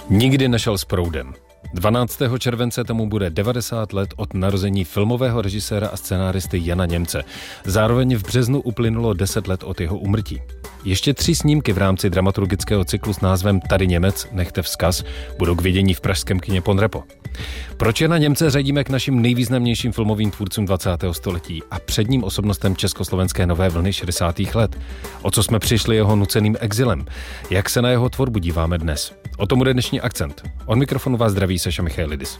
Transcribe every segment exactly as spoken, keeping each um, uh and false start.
Nikdy nešel s proudem. dvanáctého července tomu bude devadesát let od narození filmového režiséra a scenáristy Jana Němce. Zároveň v březnu uplynulo deset let od jeho úmrtí. Ještě tři snímky v rámci dramaturgického cyklu s názvem Tady Němec, nechte vzkaz budou k vidění v pražském kině Ponrepo. Proč Jana Němce řadíme k našim nejvýznamnějším filmovým tvůrcům dvacátého století a předním osobnostem československé nové vlny šedesátých let? O co jsme přišli jeho nuceným exilem? Jak se na jeho tvorbu díváme dnes? O tom bude dnešní Akcent. Od mikrofonu vás zdraví Saša Michailidis.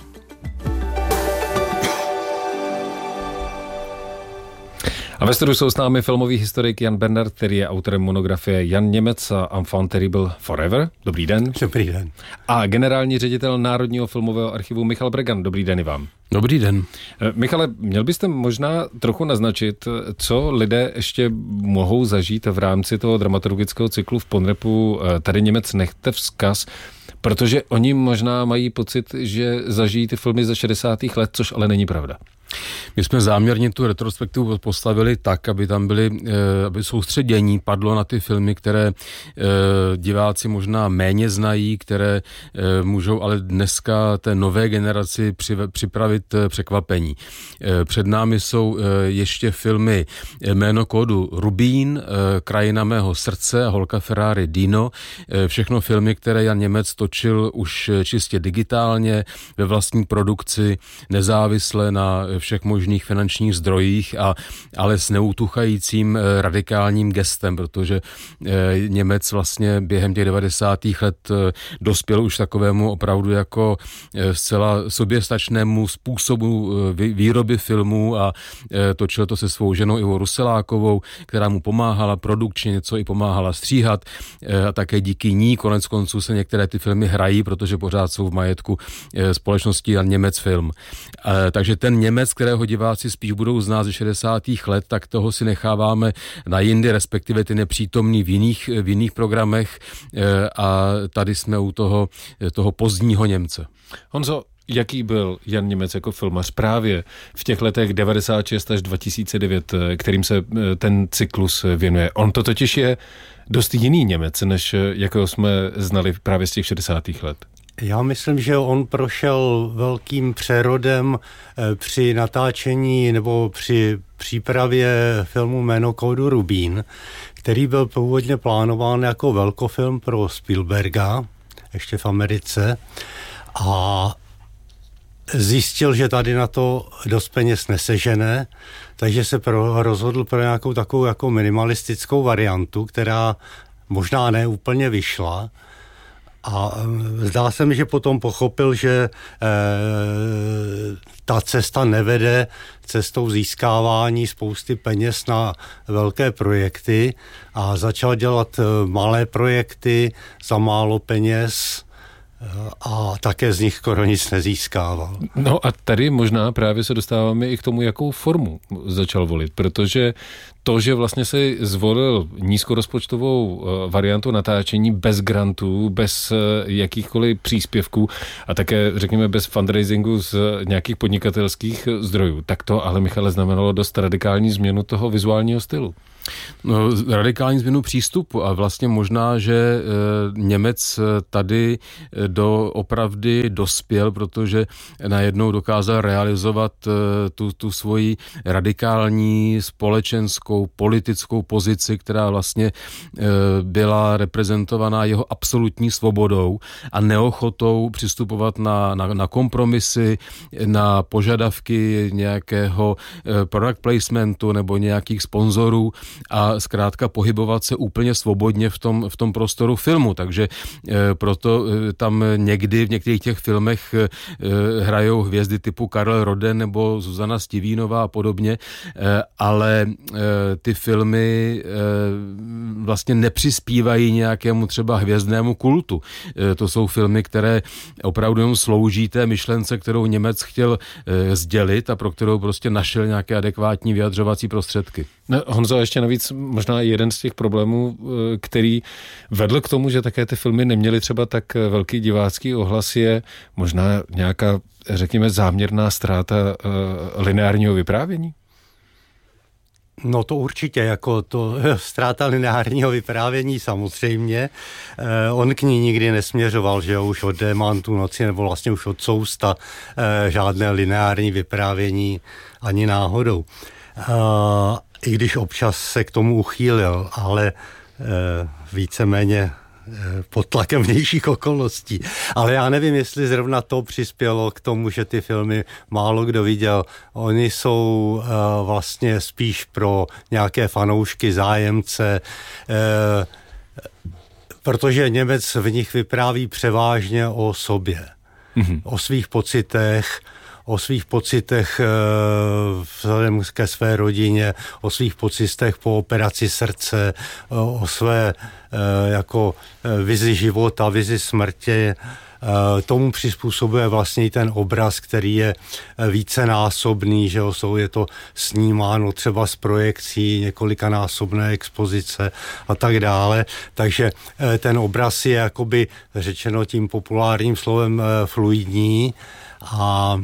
A ve studiu jsou s námi filmový historik Jan Bernard, který je autorem monografie Jan Němec a Enfant terrible forever. Dobrý den. Dobrý den. A generální ředitel Národního filmového archivu Michal Bregan. Dobrý den i vám. Dobrý den. Michale, měl byste možná trochu naznačit, co lidé ještě mohou zažít v rámci toho dramaturgického cyklu v Ponrepu Tady Němec, nechte vzkaz, protože oni možná mají pocit, že zažijí ty filmy ze šedesátých let, což ale není pravda. My jsme záměrně tu retrospektivu postavili tak, aby tam byly, aby soustředění padlo na ty filmy, které diváci možná méně znají, které můžou ale dneska té nové generaci připravit překvapení. Před námi jsou ještě filmy Jméno kódu Rubín, Krajina mého srdce, Holka Ferrari Dino, všechno filmy, které Jan Němec točil už čistě digitálně, ve vlastní produkci, nezávisle na všech možných finančních zdrojích, a, ale s neutuchajícím radikálním gestem, protože Němec vlastně během těch devadesátých let dospěl už takovému opravdu jako zcela soběstačnému způsobu výroby filmů a točil to se svou ženou Ivou Ruselákovou, která mu pomáhala produkčně, něco i pomáhala stříhat, a také díky ní konec konců se některé ty filmy hrají, protože pořád jsou v majetku společnosti Jan Němec Film. Takže ten Němec, kterého diváci spíš budou znát ze šedesátých let, tak toho si necháváme na jindy, respektive ty nepřítomný v jiných, v jiných programech, a tady jsme u toho, toho pozdního Němce. Honzo, jaký byl Jan Němec jako filmař právě v těch letech devadesát šest až dva tisíce devět, kterým se ten cyklus věnuje? On to totiž je dost jiný Němec, než jakého jsme znali právě z těch šedesátých let. Já myslím, že on prošel velkým přerodem při natáčení nebo při přípravě filmu Jméno kódu Rubín, který byl původně plánován jako velkofilm pro Spielberga, ještě v Americe, a zjistil, že tady na to dost peněz nesežene, takže se pro, rozhodl pro nějakou takovou jako minimalistickou variantu, která možná ne úplně vyšla. A zdá se mi, že potom pochopil, že e, ta cesta nevede cestou získávání spousty peněz na velké projekty a začal dělat malé projekty za málo peněz a také z nich skoro nic nezískával. No a tady možná právě se dostáváme i k tomu, jakou formu začal volit, protože to, že vlastně si zvolil nízkorozpočtovou variantu natáčení bez grantů, bez jakýchkoliv příspěvků a také, řekněme, bez fundraisingu z nějakých podnikatelských zdrojů, tak to ale, Michale, znamenalo dost radikální změnu toho vizuálního stylu. No, radikální změnu přístupu a vlastně možná, že e, Němec tady do opravdy dospěl, protože najednou dokázal realizovat e, tu, tu svoji radikální společenskou, politickou pozici, která vlastně e, byla reprezentovaná jeho absolutní svobodou a neochotou přistupovat na, na, na kompromisy, na požadavky nějakého e, product placementu nebo nějakých sponzorů, a zkrátka pohybovat se úplně svobodně v tom, v tom prostoru filmu. Takže e, proto e, tam někdy v některých těch filmech e, hrajou hvězdy typu Karel Roden nebo Zuzana Stivínová a podobně, e, ale e, ty filmy e, vlastně nepřispívají nějakému třeba hvězdnému kultu. E, to jsou filmy, které opravdu jen slouží té myšlence, kterou Němec chtěl e, sdělit a pro kterou prostě našel nějaké adekvátní vyjadřovací prostředky. No, Honzo, ještě navíc možná jeden z těch problémů, který vedl k tomu, že také ty filmy neměly třeba tak velký divácký ohlas, je možná nějaká, řekněme, záměrná ztráta uh, lineárního vyprávění? No to určitě, jako to ztráta lineárního vyprávění samozřejmě. Eh, on k ní nikdy nesměřoval, že už od Démantů noci, nebo vlastně už od Sousta, eh, žádné lineární vyprávění ani náhodou. Eh, I když občas se k tomu uchýlil, ale eh, víceméně pod tlakem vnějších okolností. Ale já nevím, jestli zrovna to přispělo k tomu, že ty filmy málo kdo viděl. Oni jsou uh, vlastně spíš pro nějaké fanoušky, zájemce, uh, protože Němec v nich vypráví převážně o sobě, mm-hmm. o svých pocitech, o svých pocitech vzhledem ke své rodině, o svých pocitech po operaci srdce, o své jako vizi života, vizi smrti. Tomu přizpůsobuje vlastně i ten obraz, který je vícenásobný, že jsou, je to snímáno třeba z projekcí, několikanásobné expozice a tak dále. Takže ten obraz je jakoby řečeno tím populárním slovem fluidní a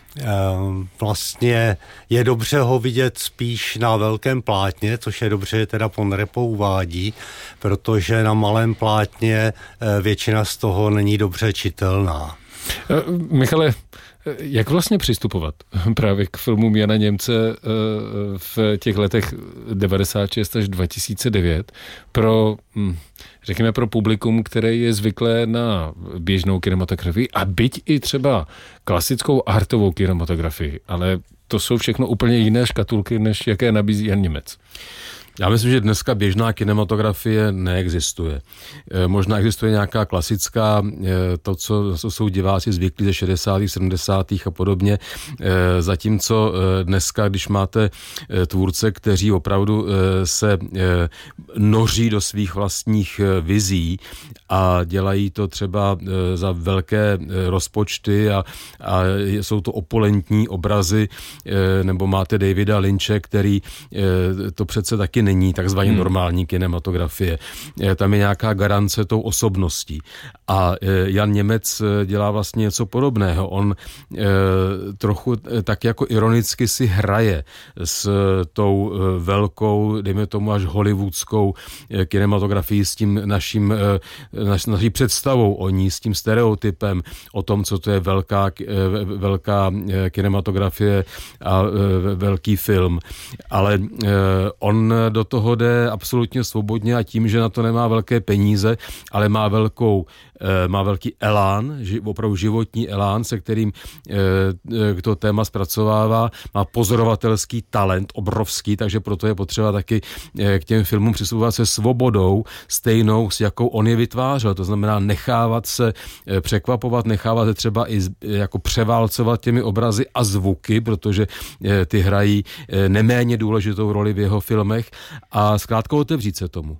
vlastně je dobře ho vidět spíš na velkém plátně, což je dobře, že teda Ponrepo uvádí, protože na malém plátně většina z toho není dobře čitelná. Michale, jak vlastně přistupovat právě k filmům Jana Němce v těch letech devadesát šest až dva tisíce devět pro, řekněme, pro publikum, které je zvyklé na běžnou kinematografii a byť i třeba klasickou artovou kinematografii, ale to jsou všechno úplně jiné škatulky, než jaké nabízí Jan Němec. Já myslím, že dneska běžná kinematografie neexistuje. Možná existuje nějaká klasická, to, co, co jsou diváci zvyklí ze šedesátých, sedmdesátých a podobně, zatímco dneska, když máte tvůrce, kteří opravdu se noří do svých vlastních vizí a dělají to třeba za velké rozpočty a, a jsou to opulentní obrazy, nebo máte Davida Lynche, který to přece taky není takzvaně hmm. normální kinematografie. Tam je nějaká garance tou osobností. A Jan Němec dělá vlastně něco podobného. On e, trochu tak jako ironicky si hraje s tou velkou, dejme tomu až hollywoodskou kinematografií, s tím naším, naš, naší představou o ní, s tím stereotypem o tom, co to je velká, velká kinematografie a velký film. Ale on do toho jde absolutně svobodně a tím, že na to nemá velké peníze, ale má velkou, má velký elán, opravdu životní elán, se kterým to téma zpracovává, má pozorovatelský talent, obrovský, takže proto je potřeba taky k těm filmům přistupovat se svobodou, stejnou, s jakou on je vytvářel. To znamená nechávat se překvapovat, nechávat se třeba i jako převálcovat těmi obrazy a zvuky, protože ty hrají neméně důležitou roli v jeho filmech a zkrátka otevřít se tomu.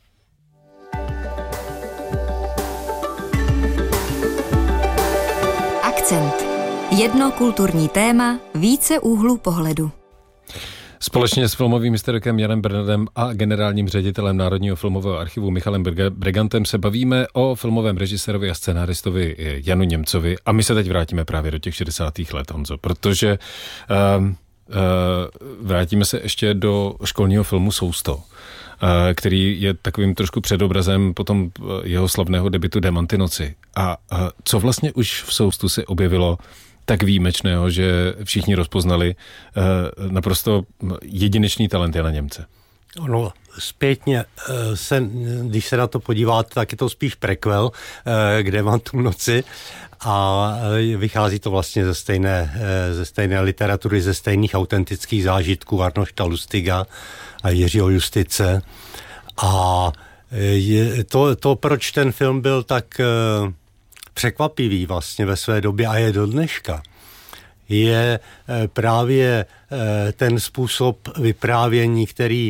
Akcent. Jedno kulturní téma, více úhlů pohledu. Společně s filmovým historikem Janem Bernardem a generálním ředitelem Národního filmového archivu Michalem Bregantem se bavíme o filmovém režisérovi a scenáristovi Janu Němcovi a my se teď vrátíme právě do těch šedesátých let, Honzo, protože um, Uh, vrátíme se ještě do školního filmu Sousto, uh, který je takovým trošku předobrazem potom jeho slavného debutu Démanty noci. A uh, co vlastně už v Soustu se objevilo tak výjimečného, že všichni rozpoznali uh, naprosto jedinečný talent Jana Němce? Ono zpětně, se, když se na to podíváte, tak je to spíš prequel k Démantům noci a vychází to vlastně ze stejné, ze stejné literatury, ze stejných autentických zážitků Arnošta Lustiga a Jiřího Justice. A je to, to, proč ten film byl tak překvapivý vlastně ve své době a je do dneška, je právě ten způsob vyprávění, který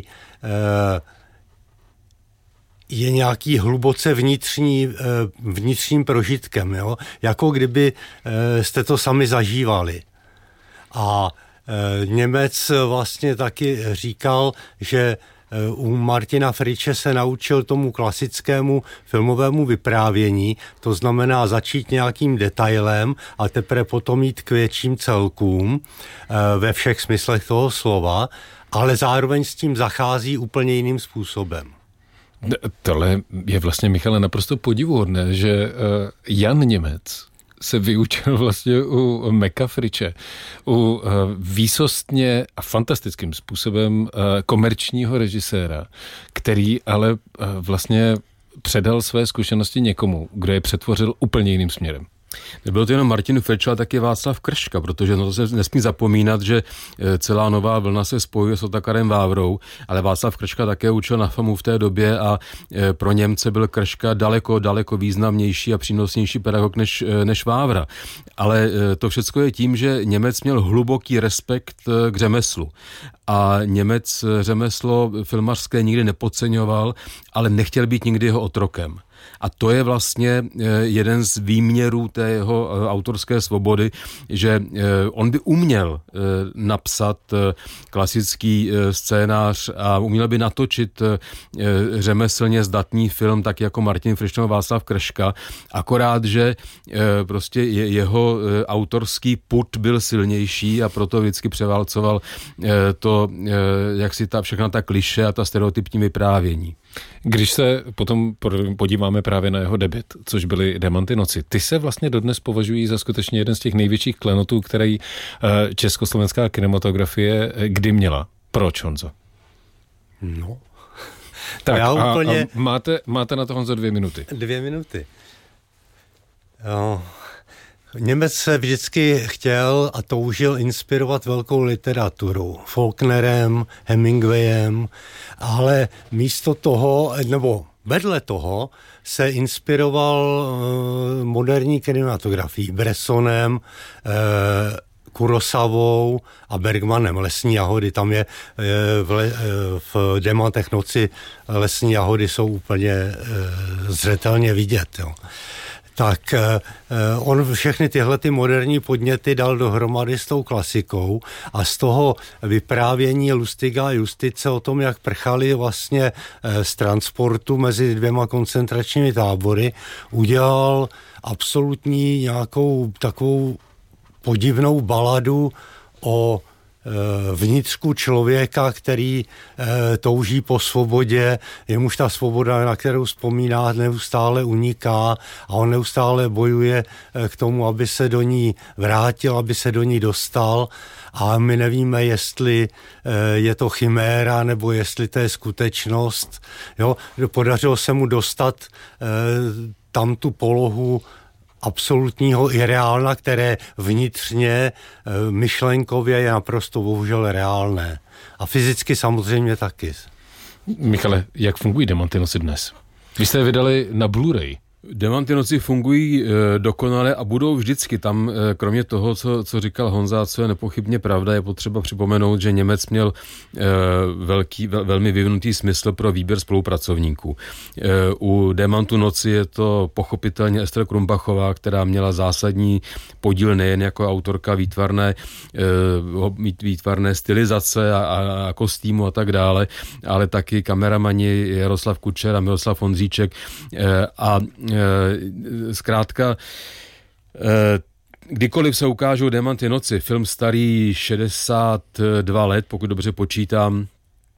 je nějaký hluboce vnitřní, vnitřním prožitkem, jo? Jako kdyby jste to sami zažívali. A Němec vlastně taky říkal, že u Martina Friče se naučil tomu klasickému filmovému vyprávění, to znamená začít nějakým detailem a teprve potom jít k větším celkům ve všech smyslech toho slova. ale zároveň s tím zachází úplně jiným způsobem. Tohle je vlastně, Michale, naprosto podivuhodné, že Jan Němec se vyučil vlastně u Meka Friče, u výsostně a fantastickým způsobem komerčního režiséra, který ale vlastně předal své zkušenosti někomu, kdo je přetvořil úplně jiným směrem. Nebyl to jenom Martin Frič, ale taky Václav Krška, protože no to se nesmí zapomínat, že celá Nová vlna se spojuje s Otakarem Vávrou, ale Václav Krška také učil na FAMU v té době a pro Němce byl Krška daleko, daleko významnější a přínosnější pedagog než, než Vávra. Ale to všechno je tím, že Němec měl hluboký respekt k řemeslu. A Němec řemeslo filmařské nikdy nepodceňoval, ale nechtěl být nikdy jeho otrokem. A to je vlastně jeden z výměrů té jeho autorské svobody, že on by uměl napsat klasický scénář a uměl by natočit řemeslně zdatný film, tak jako Martin Frič nebo Václav Krška, akorát, že prostě jeho autorský pud byl silnější a proto vždycky převálcoval to, jak si ta všechna ta kliše a ta stereotypní vyprávění. Když se potom podíváme právě na jeho debut, což byly Demanty noci, ty se vlastně dodnes považují za skutečně jeden z těch největších klenotů, který československá kinematografie kdy měla. Proč, Honzo? No. Tak Já a, úplně... a máte, máte na to, Honzo, dvě minuty. Dvě minuty. Jo. Němec se vždycky chtěl a toužil inspirovat velkou literaturu. Faulknerem, Hemingwayem, ale místo toho, nebo vedle toho, se inspiroval uh, moderní kinematografií. Bressonem, uh, Kurosawou a Bergmanem. Lesní jahody, tam je uh, v, le, uh, v Demantech noci lesní jahody jsou úplně uh, zřetelně vidět, jo. Tak uh, on všechny tyhle ty moderní podněty dal dohromady s tou klasikou a z toho vyprávění Lustiga a Justice o tom, jak prchali vlastně uh, z transportu mezi dvěma koncentračními tábory, udělal absolutní nějakou takovou podivnou baladu o vnitřku člověka, který e, touží po svobodě, jemuž ta svoboda, na kterou vzpomíná, neustále uniká a on neustále bojuje e, k tomu, aby se do ní vrátil, aby se do ní dostal a my nevíme, jestli e, je to chiméra, nebo jestli to je skutečnost. Jo? Podařilo se mu dostat e, tam tu polohu absolutního ireálna, které vnitřně, myšlenkově je naprosto bohužel reálné. A fyzicky samozřejmě taky. Michale, jak fungují Demanty noci dnes? Vy jste je vydali na Blu-ray. Demanty noci fungují e, dokonale a budou vždycky tam, e, kromě toho, co, co říkal Honza, co je nepochybně pravda, je potřeba připomenout, že Němec měl e, velký, vel, velmi vyvinutý smysl pro výběr spolupracovníků. E, u Demantu noci je to pochopitelně Ester Krumbachová, která měla zásadní podíl nejen jako autorka výtvarné, e, výtvarné stylizace a, a, a kostýmu a tak dále, ale taky kameramani Jaroslav Kučer a Miroslav Ondříček e, a zkrátka, kdykoliv se ukážou Demanty noci, film starý šedesát dva let, pokud dobře počítám,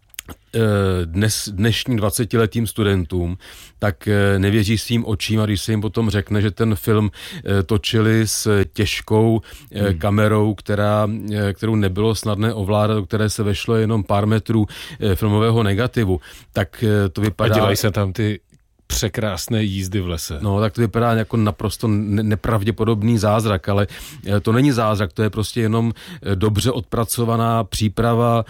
dnes, dnešním dvacetiletým studentům, tak nevěří svým očím a když se jim potom řekne, že ten film točili s těžkou hmm. kamerou, která, kterou nebylo snadné ovládat, do které se vešlo jenom pár metrů filmového negativu, tak to vypadá... A dělají se tam ty překrásné jízdy v lese. No, tak to vypadá jako naprosto nepravděpodobný zázrak, ale to není zázrak, to je prostě jenom dobře odpracovaná příprava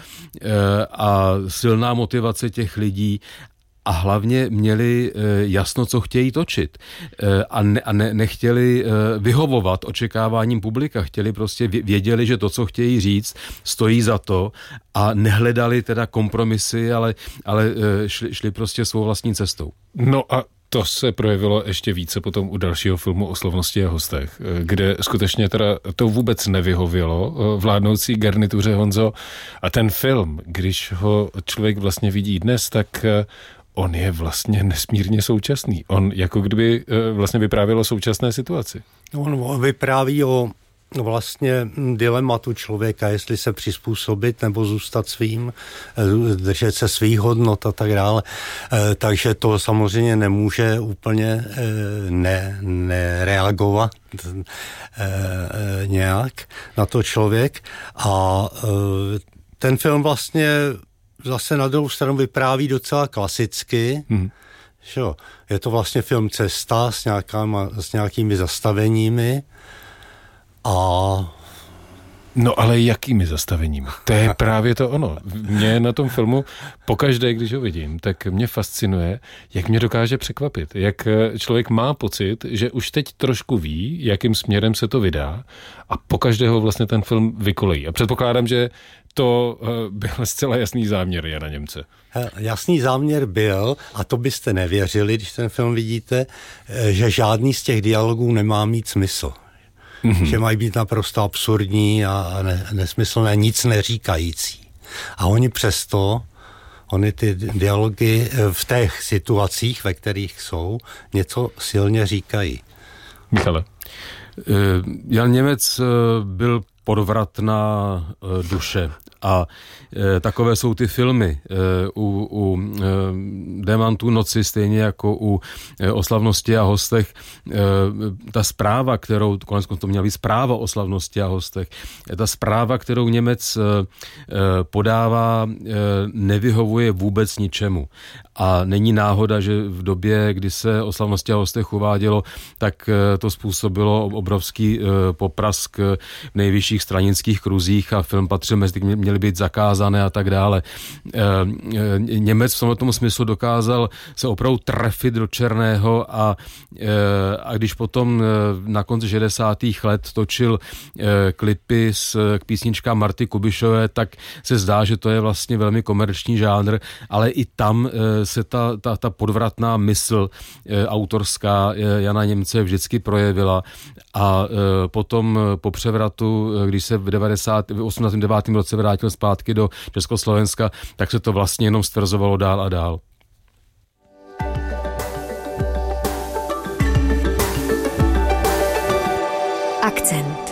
a silná motivace těch lidí a hlavně měli jasno, co chtějí točit a, ne, a ne, nechtěli vyhovovat očekáváním publika, chtěli prostě věděli, že to, co chtějí říct, stojí za to a nehledali teda kompromisy, ale, ale šli, šli prostě svou vlastní cestou. No a to se projevilo ještě více potom u dalšího filmu o slavnosti a hostech, kde skutečně teda to vůbec nevyhovělo vládnoucí garnituře, Honzo. A ten film, když ho člověk vlastně vidí dnes, tak on je vlastně nesmírně současný. On jako kdyby vlastně vyprávěl o současné situaci. On vypráví o vlastně dilematu člověka, jestli se přizpůsobit nebo zůstat svým, držet se svých hodnot a tak dále. Takže to samozřejmě nemůže úplně ne, nereagovat nějak na to člověk. A ten film vlastně zase na druhou stranu vypráví docela klasicky. Hmm. Je to vlastně film Cesta s, nějakýma, s nějakými zastaveními. A... No ale jakými zastaveními? To je právě to ono. Mě na tom filmu pokaždé, když ho vidím, tak mě fascinuje, jak mě dokáže překvapit. Jak člověk má pocit, že už teď trošku ví, jakým směrem se to vydá a pokaždé ho vlastně ten film vykolejí. A předpokládám, že to byl zcela jasný záměr Jana Němce. Jasný záměr byl, a to byste nevěřili, když ten film vidíte, že žádný z těch dialogů nemá mít smysl. Mm-hmm. Že mají být naprosto absurdní a ne, nesmyslné, nic neříkající. A oni přesto, oni ty dialogy v těch situacích, ve kterých jsou, něco silně říkají. Michale. Jan Němec byl podvratná duše a e, takové jsou ty filmy. E, u u e, Démantů noci, stejně jako u e, O slavnosti a hostech, e, ta zpráva, kterou, konec konců to měla být zpráva o slavnosti a hostech, ta zpráva, kterou Němec e, podává, e, nevyhovuje vůbec ničemu. A není náhoda, že v době, kdy se O slavnosti a hostech uvádělo, tak e, to způsobilo obrovský e, poprask v nejvyšších stranických kruzích a film patřil mezi měly být zakázané a tak dále. Němec v tomto smyslu dokázal se opravdu trefit do černého a, a když potom na konci šedesátých let točil klipy s, k písničkám Marty Kubišové, tak se zdá, že to je vlastně velmi komerční žánr, ale i tam se ta, ta, ta podvratná mysl autorská Jana Němce vždycky projevila a potom po převratu, když se v devadesátém osmdesátém devátém roce vrátil zpátky do Československa, tak se to vlastně jenom stvrzovalo dál a dál. Akcent.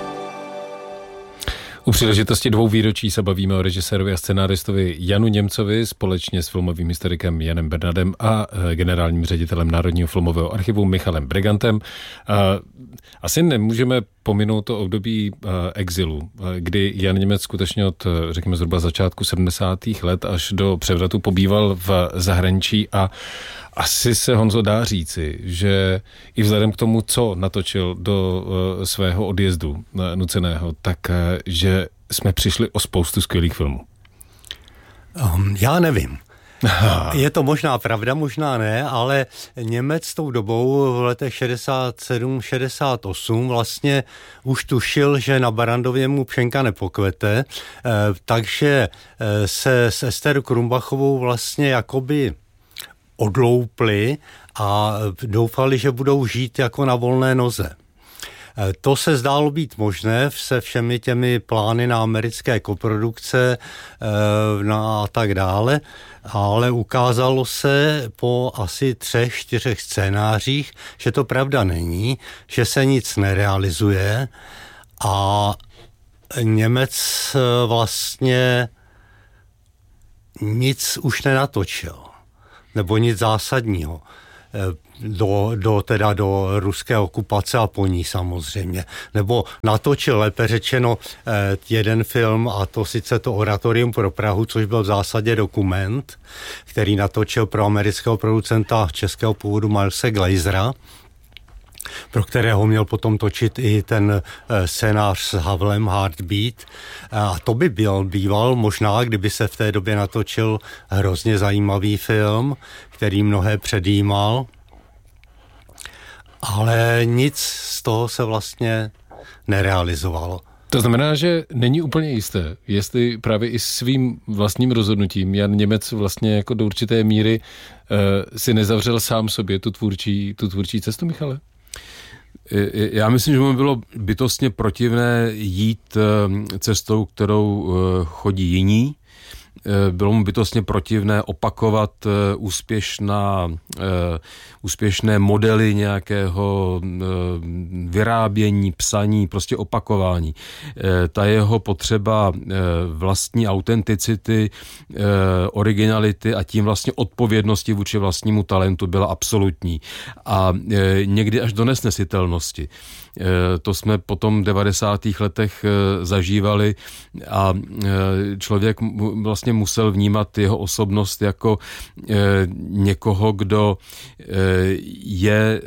U příležitosti dvou výročí se bavíme o režisérovi a scenáristovi Janu Němcovi společně s filmovým historikem Janem Bernadem a generálním ředitelem Národního filmového archivu Michalem Bregantem. Asi nemůžeme pominout to období exilu, kdy Jan Němec skutečně od, řekněme, zhruba začátku sedmdesátých let až do převratu pobýval v zahraničí a asi se, Honzo, dá říci, že i vzhledem k tomu, co natočil do uh, svého odjezdu uh, nuceného, tak uh, že jsme přišli o spoustu skvělých filmů. Um, já nevím. Je to možná pravda, možná ne, ale Němec tou dobou v letech šedesát sedm šedesát osm vlastně už tušil, že na Barrandově mu pšenka nepokvete, eh, takže eh, se s Ester Krumbachovou vlastně jakoby odloupli a doufali, že budou žít jako na volné noze. To se zdálo být možné se všemi těmi plány na americké koprodukce a tak dále, ale ukázalo se po asi třech, čtyřech scénářích, že to pravda není, že se nic nerealizuje a Němec vlastně nic už nenatočil. Nebo nic zásadního. Do, do, teda do ruské okupace a po ní samozřejmě. Nebo natočil, lépe řečeno, jeden film, a to sice to Oratorium pro Prahu, což byl v zásadě dokument, který natočil pro amerického producenta českého původu Milese Glazera, pro kterého měl potom točit i ten scénář s Havlem Heartbeat. A to by byl býval možná, kdyby se v té době natočil hrozně zajímavý film, který mnohé předjímal. Ale nic z toho se vlastně nerealizovalo. To znamená, že není úplně jisté, jestli právě i svým vlastním rozhodnutím Jan Němec vlastně jako do určité míry uh, si nezavřel sám sobě tu tvůrčí, tu tvůrčí cestu, Michale? Já myslím, že mu bylo bytostně protivné jít cestou, kterou chodí jiní. bylo mu bytostně protivné opakovat úspěšná, úspěšné modely nějakého vyrábění, psaní, prostě opakování. Ta jeho potřeba vlastní autenticity, originality a tím vlastně odpovědnosti vůči vlastnímu talentu byla absolutní. A někdy až do nesnesitelnosti. To jsme potom v devadesátých letech zažívali a člověk vlastně musel vnímat jeho osobnost jako někoho, kdo je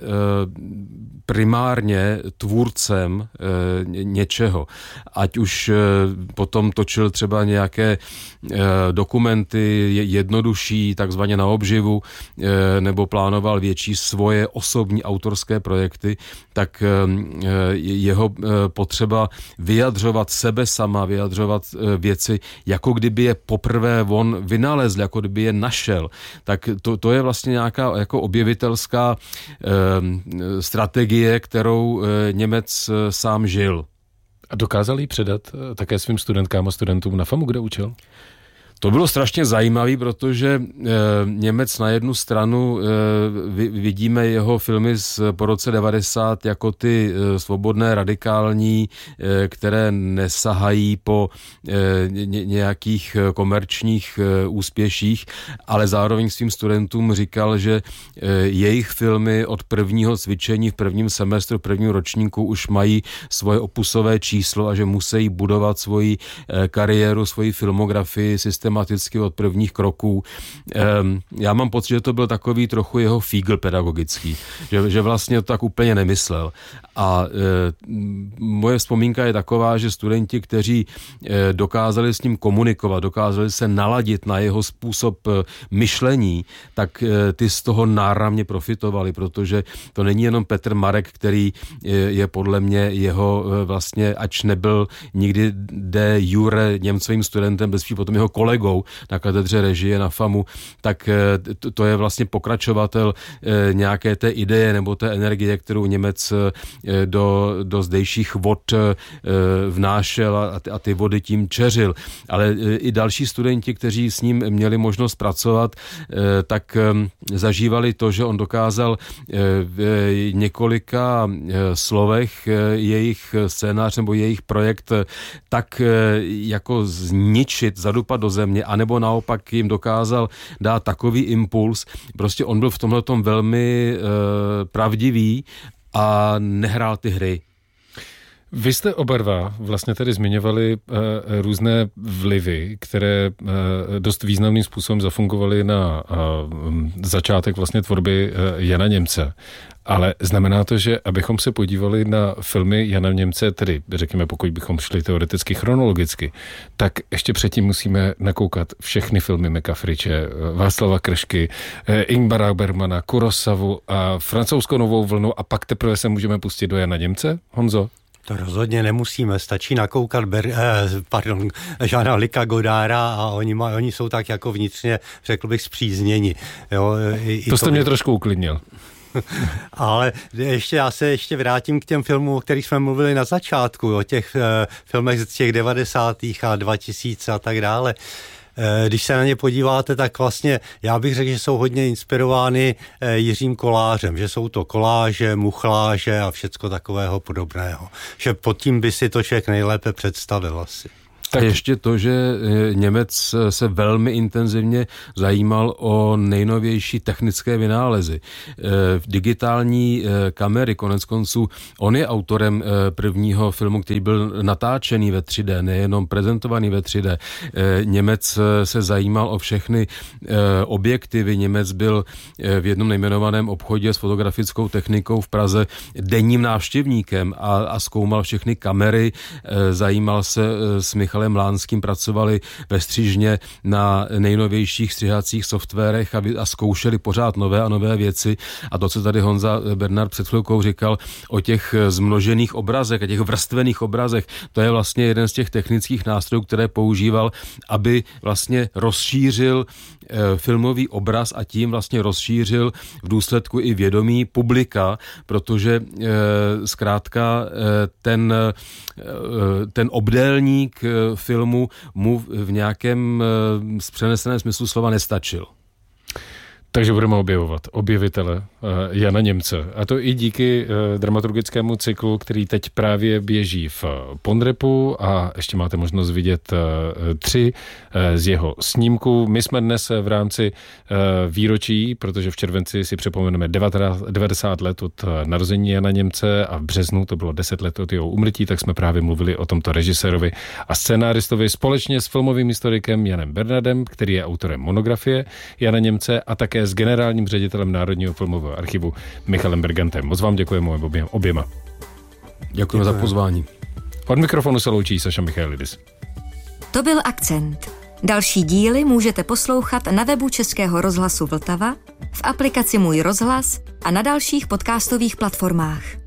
primárně tvůrcem něčeho. Ať už potom točil třeba nějaké dokumenty jednodušší, takzvaně na obživu, nebo plánoval větší svoje osobní autorské projekty, tak jeho potřeba vyjadřovat sebe sama, vyjadřovat věci, jako kdyby je poprvé on vynalezl, jako kdyby je našel, tak to, to je vlastně nějaká jako objevitelská eh, strategie, kterou eh, Němec eh, sám žil. A dokázal ji předat eh, také svým studentkám a studentům na FAMu, kde učil? To bylo strašně zajímavé, protože e, Němec na jednu stranu e, vy, vidíme jeho filmy z, po roce devadesát jako ty e, svobodné, radikální, e, které nesahají po e, ně, nějakých komerčních e, úspěších, ale zároveň svým studentům říkal, že e, jejich filmy od prvního cvičení v prvním semestru, v prvním ročníku už mají svoje opusové číslo a že musí budovat svoji e, kariéru, svoji filmografii systematicky od prvních kroků. Já mám pocit, že to byl takový trochu jeho fígl pedagogický, že, že vlastně to tak úplně nemyslel. A moje vzpomínka je taková, že studenti, kteří dokázali s ním komunikovat, dokázali se naladit na jeho způsob myšlení, tak ty z toho náramně profitovali, protože to není jenom Petr Marek, který je podle mě jeho vlastně, ač nebyl nikdy de jure němcovým studentem, bezpečí potom jeho kolegou na katedře režie na FAMu, tak to je vlastně pokračovatel nějaké té ideje nebo té energie, kterou Němec do, do zdejších vod vnášel a, a ty vody tím čeřil. Ale i další studenti, kteří s ním měli možnost pracovat, tak zažívali to, že on dokázal v několika slovech jejich scénář nebo jejich projekt tak jako zničit, zadupat do země, anebo naopak jim dokázal dát takový impuls. Prostě on byl v tomhletom velmi e, pravdivý a nehrál ty hry. Vy jste oba dva vlastně tady zmiňovali uh, různé vlivy, které uh, dost významným způsobem zafungovaly na uh, začátek vlastně tvorby uh, Jana Němce. Ale znamená to, že abychom se podívali na filmy Jana Němce, tedy řekněme, pokud bychom šli teoreticky chronologicky, tak ještě předtím musíme nakoukat všechny filmy Meka Friče, Václava Kršky, Ingmara Bergmana, Kurosavu a francouzskou novou vlnu a pak teprve se můžeme pustit do Jana Němce? Honzo? To rozhodně nemusíme, stačí nakoukat Ber, eh, pardon, Žána Lika Godára a oni, maj, oni jsou tak jako vnitřně, řekl bych, spřízněni. Jo, i, to jste to mě trošku uklidnil. Ale ještě já se ještě vrátím k těm filmům, o kterých jsme mluvili na začátku, o těch eh, filmech z těch devadesátých a dva tisíce a tak dále. Když se na ně podíváte, tak vlastně já bych řekl, že jsou hodně inspirovány Jiřím Kolářem, že jsou to koláže, muchláže a všecko takového podobného. Že pod tím by si to člověk nejlépe představil asi. Tak ještě to, že Němec se velmi intenzivně zajímal o nejnovější technické vynálezy. Digitální kamery, konec konců, on je autorem prvního filmu, který byl natáčený ve tři dé, nejenom prezentovaný ve tři dé. Němec se zajímal o všechny objektivy. Němec byl v jednom nejmenovaném obchodě s fotografickou technikou v Praze denním návštěvníkem a, a zkoumal všechny kamery, zajímal se s Michalem Lánským, pracovali ve Střižně na nejnovějších střihacích softwarech a, a zkoušeli pořád nové a nové věci. A to, co tady Honza Bernard před chvilkou říkal o těch zmnožených obrazech a těch vrstvených obrazech, to je vlastně jeden z těch technických nástrojů, které používal, aby vlastně rozšířil e, filmový obraz a tím vlastně rozšířil v důsledku i vědomí publika, protože e, zkrátka e, ten, e, ten obdélník filmu mu v nějakém přeneseném smyslu slova nestačil. Takže budeme objevovat objevitele uh, Jana Němce. A to i díky uh, dramaturgickému cyklu, který teď právě běží v uh, Ponrepu a ještě máte možnost vidět uh, tři uh, z jeho snímků. My jsme dnes v rámci uh, výročí, protože v červenci si připomeneme devadesát let od uh, narození Jana Němce a v březnu to bylo deset let od jeho úmrtí, tak jsme právě mluvili o tomto režisérovi a scénáristovi společně s filmovým historikem Janem Bernardem, který je autorem monografie Jana Němce a také s generálním ředitelem Národního filmového archivu Michalem Bergantem. Moc vám děkujeme oběma. Děkujeme za pozvání. Od mikrofonu se loučí Saša Michailidis. To byl Akcent. Další díly můžete poslouchat na webu Českého rozhlasu Vltava, v aplikaci Můj rozhlas a na dalších podcastových platformách.